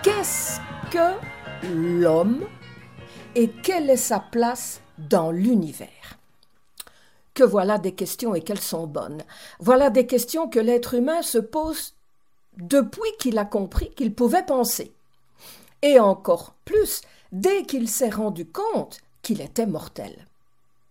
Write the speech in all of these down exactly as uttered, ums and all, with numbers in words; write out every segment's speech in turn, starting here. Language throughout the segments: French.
Qu'est-ce que l'homme et quelle est sa place dans l'univers? Que voilà des questions et qu'elles sont bonnes. Voilà des questions que l'être humain se pose depuis qu'il a compris qu'il pouvait penser. Et encore plus, dès qu'il s'est rendu compte qu'il était mortel. Quoi ?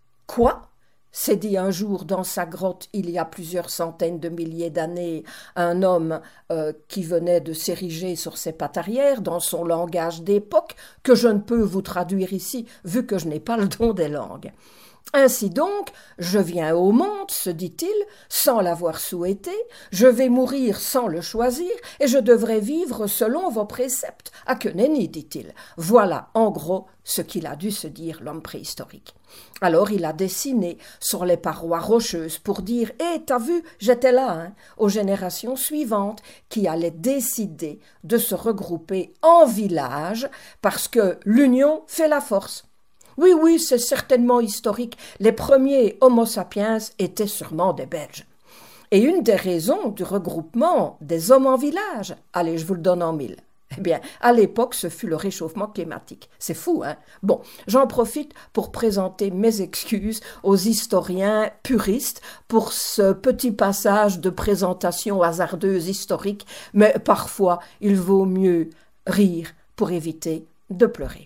S'est dit un jour dans sa grotte, il y a plusieurs centaines de milliers d'années, un homme euh, qui venait de s'ériger sur ses pattes arrière dans son langage d'époque, que je ne peux vous traduire ici, vu que je n'ai pas le don des langues. Ainsi donc, je viens au monde, se dit-il, sans l'avoir souhaité, je vais mourir sans le choisir, et je devrais vivre selon vos préceptes. À que nenni, dit-il. Voilà, en gros, ce qu'il a dû se dire, l'homme préhistorique. Alors il a dessiné sur les parois rocheuses pour dire « Eh, t'as vu, j'étais là hein !» aux générations suivantes qui allaient décider de se regrouper en village parce que l'union fait la force. Oui, oui, c'est certainement historique. Les premiers Homo sapiens étaient sûrement des Belges. Et une des raisons du regroupement des hommes en village, allez, je vous le donne en mille, eh bien, à l'époque, ce fut le réchauffement climatique. C'est fou, hein? Bon, j'en profite pour présenter mes excuses aux historiens puristes pour ce petit passage de présentation hasardeuse historique, mais parfois, il vaut mieux rire pour éviter de pleurer.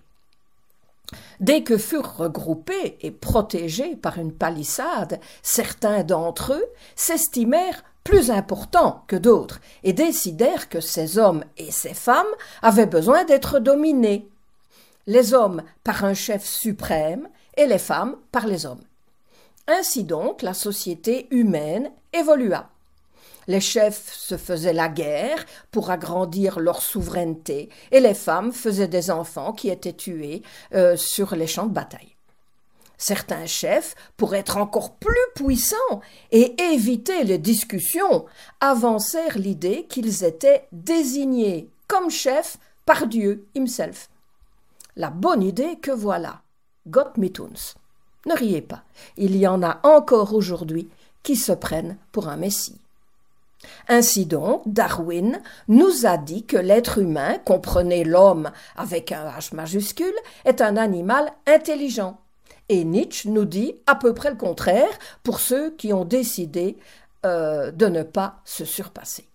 Dès que furent regroupés et protégés par une palissade, certains d'entre eux s'estimèrent plus importants que d'autres et décidèrent que ces hommes et ces femmes avaient besoin d'être dominés. Les hommes par un chef suprême et les femmes par les hommes. Ainsi donc, la société humaine évolua. Les chefs se faisaient la guerre pour agrandir leur souveraineté et les femmes faisaient des enfants qui étaient tués euh, sur les champs de bataille. Certains chefs, pour être encore plus puissants et éviter les discussions, avancèrent l'idée qu'ils étaient désignés comme chefs par Dieu himself. La bonne idée que voilà, Gott mit uns. Ne riez pas, il y en a encore aujourd'hui qui se prennent pour un messie. Ainsi donc, Darwin nous a dit que l'être humain, comprenez l'homme avec un H majuscule, est un animal intelligent. Et Nietzsche nous dit à peu près le contraire pour ceux qui ont décidé euh, de ne pas se surpasser.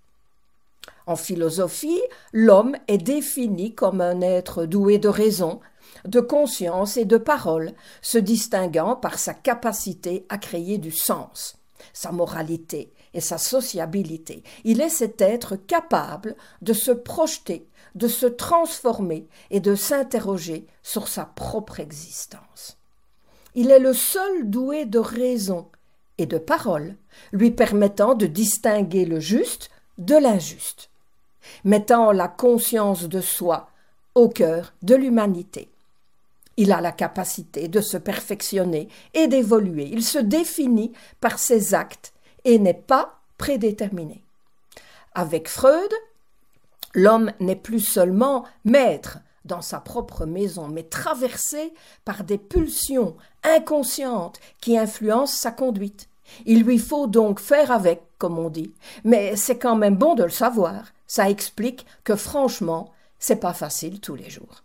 En philosophie, l'homme est défini comme un être doué de raison, de conscience et de parole, se distinguant par sa capacité à créer du sens, sa moralité et sa sociabilité. Il est cet être capable de se projeter, de se transformer et de s'interroger sur sa propre existence. Il est le seul doué de raison et de parole, lui permettant de distinguer le juste de l'injuste, mettant la conscience de soi au cœur de l'humanité. Il a la capacité de se perfectionner et d'évoluer. Il se définit par ses actes et n'est pas prédéterminé. Avec Freud, l'homme n'est plus seulement maître dans sa propre maison, mais traversé par des pulsions inconscientes qui influencent sa conduite. Il lui faut donc faire avec, comme on dit, mais c'est quand même bon de le savoir. Ça explique que franchement, c'est pas facile tous les jours.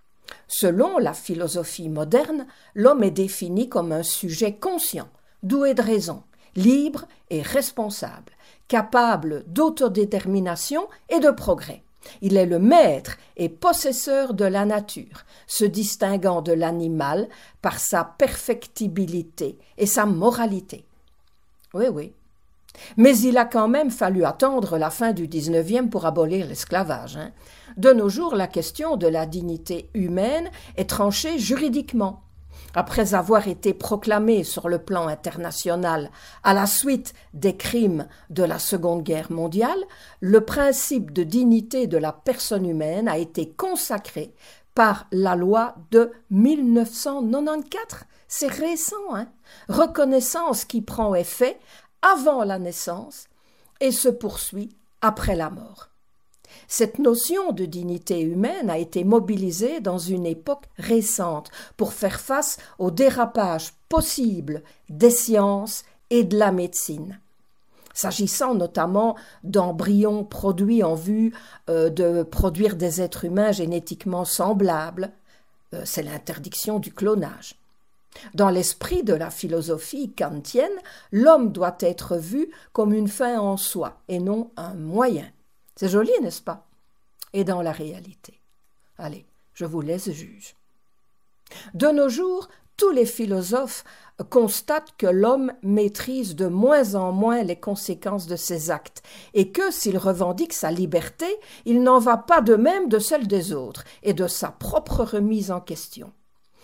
Selon la philosophie moderne, l'homme est défini comme un sujet conscient, doué de raison, libre et responsable, capable d'autodétermination et de progrès. Il est le maître et possesseur de la nature, se distinguant de l'animal par sa perfectibilité et sa moralité. Oui, oui. Mais il a quand même fallu attendre la fin du dix-neuvième pour abolir l'esclavage. Hein. De nos jours, la question de la dignité humaine est tranchée juridiquement. Après avoir été proclamé sur le plan international à la suite des crimes de la Seconde Guerre mondiale, le principe de dignité de la personne humaine a été consacré par la loi de mille neuf cent quatre-vingt-quatorze. C'est récent, hein? Reconnaissance qui prend effet avant la naissance et se poursuit après la mort. Cette notion de dignité humaine a été mobilisée dans une époque récente pour faire face au dérapage possible des sciences et de la médecine. s'agissant notamment d'embryons produits en vue euh, de produire des êtres humains génétiquement semblables. Euh, c'est l'interdiction du clonage. Dans l'esprit de la philosophie kantienne, l'homme doit être vu comme une fin en soi et non un moyen. C'est joli, n'est-ce pas? Et dans la réalité? Allez, je vous laisse juge. De nos jours, tous les philosophes constatent que l'homme maîtrise de moins en moins les conséquences de ses actes et que, s'il revendique sa liberté, il n'en va pas de même de celle des autres et de sa propre remise en question.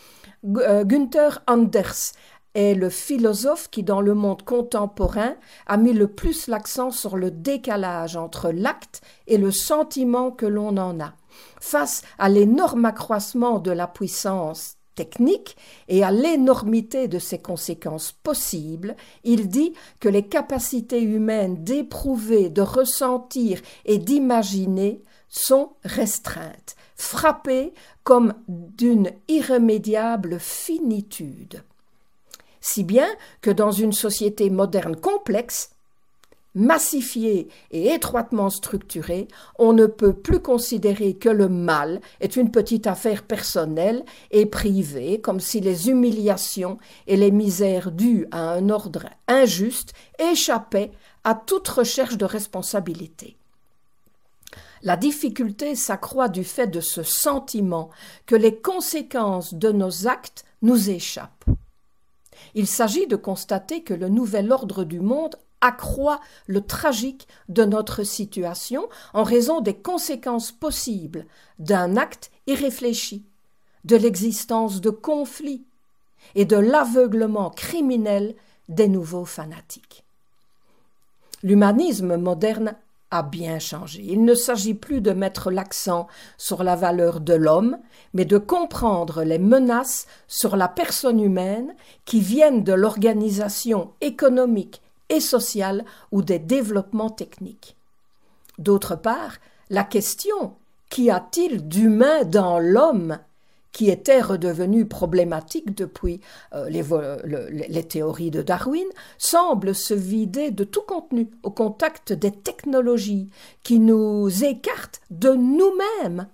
Günther Anders est le philosophe qui, dans le monde contemporain, a mis le plus l'accent sur le décalage entre l'acte et le sentiment que l'on en a. Face à l'énorme accroissement de la puissance technique et à l'énormité de ses conséquences possibles, il dit que les capacités humaines d'éprouver, de ressentir et d'imaginer sont restreintes, frappées comme d'une irrémédiable finitude. Si bien que dans une société moderne complexe, massifiée et étroitement structurée, on ne peut plus considérer que le mal est une petite affaire personnelle et privée, comme si les humiliations et les misères dues à un ordre injuste échappaient à toute recherche de responsabilité. La difficulté s'accroît du fait de ce sentiment que les conséquences de nos actes nous échappent. Il s'agit de constater que le nouvel ordre du monde accroît le tragique de notre situation en raison des conséquences possibles d'un acte irréfléchi, de l'existence de conflits et de l'aveuglement criminel des nouveaux fanatiques. L'humanisme moderne a bien changé. Il ne s'agit plus de mettre l'accent sur la valeur de l'homme, mais de comprendre les menaces sur la personne humaine qui viennent de l'organisation économique et sociale ou des développements techniques. D'autre part, la question « qu'y a-t-il d'humain dans l'homme ?» qui était redevenue problématique depuis euh, les, le, les théories de Darwin, semble se vider de tout contenu au contact des technologies qui nous écartent de nous-mêmes.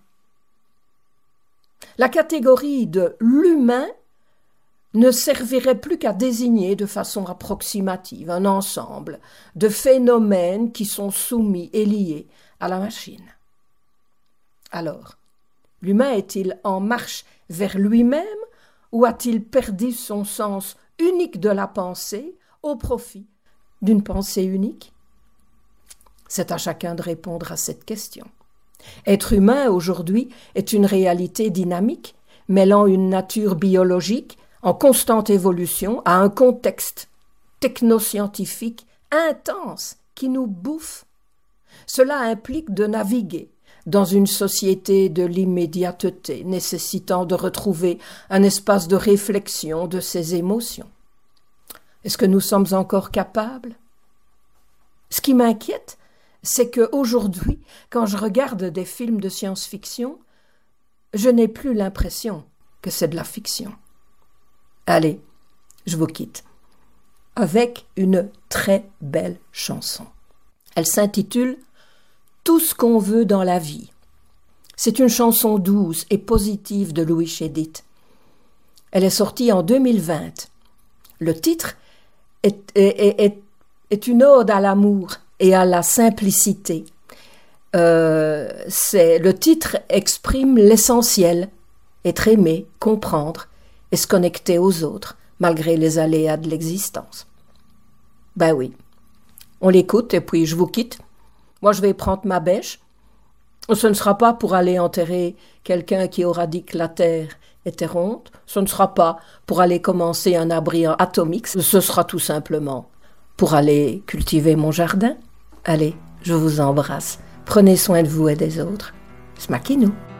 La catégorie de l'humain ne servirait plus qu'à désigner de façon approximative un ensemble de phénomènes qui sont soumis et liés à la machine. Alors, l'humain est-il en marche vers lui-même ou a-t-il perdu son sens unique de la pensée au profit d'une pensée unique? C'est à chacun de répondre à cette question. Être humain aujourd'hui est une réalité dynamique, mêlant une nature biologique en constante évolution à un contexte technoscientifique intense qui nous bouffe. Cela implique de naviguer dans une société de l'immédiateté, nécessitant de retrouver un espace de réflexion de ses émotions. Est-ce que nous sommes encore capables? Ce qui m'inquiète, c'est qu'aujourd'hui, quand je regarde des films de science-fiction, je n'ai plus l'impression que c'est de la fiction. Allez, je vous quitte avec une très belle chanson. Elle s'intitule « Tout ce qu'on veut dans la vie ». C'est une chanson douce et positive de Louis Chédid. Elle est sortie en deux mille vingt. Le titre est, est, est, est une ode à l'amour et à la simplicité. Euh, c'est, le titre exprime l'essentiel, être aimé, comprendre et se connecter aux autres, malgré les aléas de l'existence. Ben oui, on l'écoute et puis je vous quitte. Moi, je vais prendre ma bêche. Ce ne sera pas pour aller enterrer quelqu'un qui aura dit que la Terre était ronde. Ce ne sera pas pour aller commencer un abri atomique. Ce sera tout simplement pour aller cultiver mon jardin. Allez, je vous embrasse. Prenez soin de vous et des autres. Smakinou.